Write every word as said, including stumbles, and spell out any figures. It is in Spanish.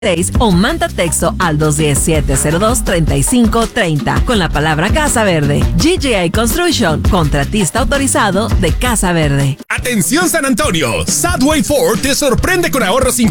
o manda texto al dos uno cero, siete cero dos, tres cinco tres cero con la palabra Casa Verde. G J I Construction, contratista autorizado de Casa Verde. Atención San Antonio, Sadway Ford te sorprende con ahorros increíbles